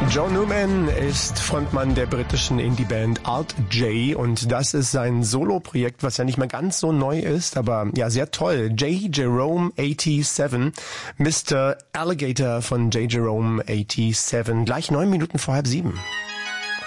John Newman ist Frontmann der britischen Indie-Band Alt J und das ist sein Solo-Projekt, was ja nicht mehr ganz so neu ist, aber ja sehr toll. J. Jerome 87, Mr. Alligator von J. Jerome 87, gleich 9 Minuten vor 6:30.